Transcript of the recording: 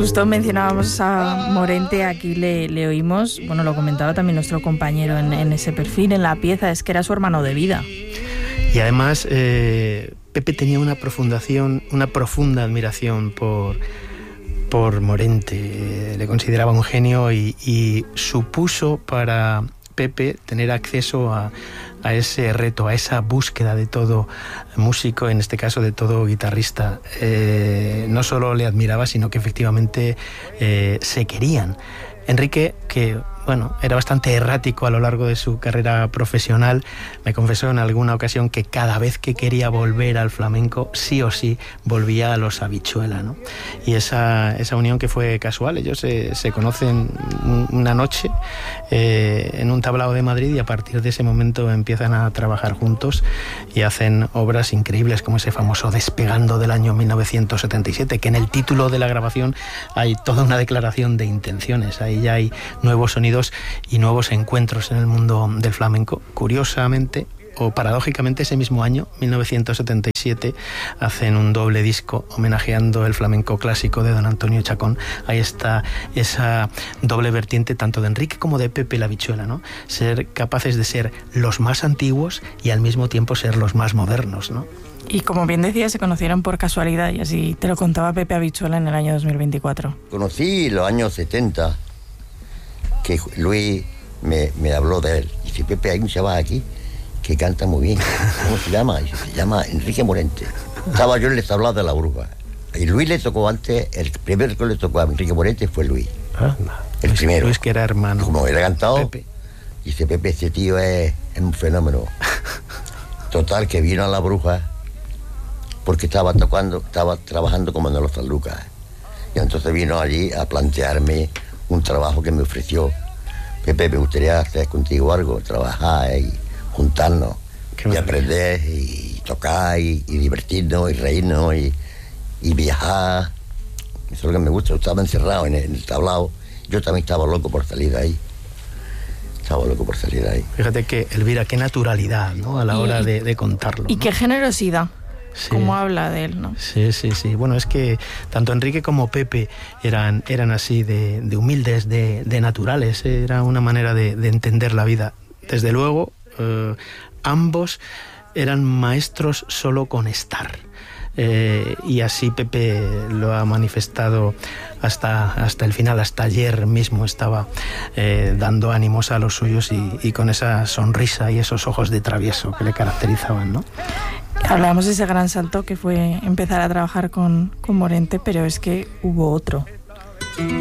Justo mencionábamos a Morente, aquí le oímos, bueno, lo comentaba también nuestro compañero en ese perfil, en la pieza, es que era su hermano de vida. Y además, Pepe tenía una profunda admiración por Morente, le consideraba un genio y supuso para Pepe tener acceso a ese reto, a esa búsqueda de todo músico, en este caso de todo guitarrista. No solo le admiraba, sino que efectivamente se querían. Enrique, que bueno, era bastante errático a lo largo de su carrera profesional, me confesó en alguna ocasión que cada vez que quería volver al flamenco, sí o sí volvía a los Habichuela, ¿no? Y esa unión que fue casual, ellos se conocen una noche en un tablao de Madrid y a partir de ese momento empiezan a trabajar juntos y hacen obras increíbles como ese famoso Despegando del año 1977, que en el título de la grabación hay toda una declaración de intenciones, ahí ya hay nuevos sonidos y nuevos encuentros en el mundo del flamenco. Curiosamente o paradójicamente, ese mismo año, 1977, hacen un doble disco homenajeando el flamenco clásico de don Antonio Chacón. Ahí está esa doble vertiente tanto de Enrique como de Pepe la Habichuela, ¿no? Ser capaces de ser los más antiguos y al mismo tiempo ser los más modernos, ¿no? Y como bien decía, se conocieron por casualidad y así te lo contaba Pepe Habichuela en el año 2024. Conocí los años 70, que Luis me habló de él. Dice, Pepe, hay un chaval aquí que canta muy bien. ¿Cómo se llama? Dice, se llama Enrique Morente. Estaba yo en el tablao de la Bruja. Y Luis le tocó antes, el primero que le tocó a Enrique Morente fue Luis. El Luis, primero. Luis, que era hermano. Como era cantado, Pepe. Dice, Pepe, este tío es un fenómeno. Total, que vino a la Bruja porque estaba trabajando como en los San Lucas. Y entonces vino allí a plantearme un trabajo que me ofreció. Pepe, me gustaría hacer contigo algo, trabajar y juntarnos y aprender y tocar y divertirnos y reírnos y viajar. Eso es lo que me gusta. Yo estaba encerrado en el tablao. Yo también estaba loco por salir de ahí. Fíjate que, Elvira, qué naturalidad, ¿no? A la hora de contarlo, y ¿no? qué generosidad. Sí. Cómo habla de él, ¿no? Sí. Bueno, es que tanto Enrique como Pepe eran así de humildes, de naturales. Era una manera de entender la vida. Desde luego, ambos eran maestros solo con estar. Y así Pepe lo ha manifestado hasta el final. Hasta ayer mismo estaba dando ánimos a los suyos y con esa sonrisa y esos ojos de travieso que le caracterizaban, ¿no? Hablábamos de ese gran salto que fue empezar a trabajar con Morente, pero es que hubo otro.